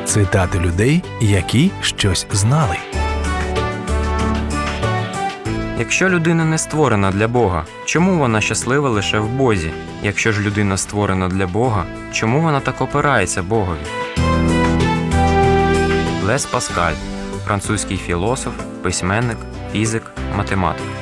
Цитати людей, які щось знали. Якщо людина не створена для Бога, чому вона щаслива лише в Бозі? Якщо ж людина створена для Бога, чому вона так опирається Богові? Блез Паскаль – французький філософ, письменник, фізик, математик.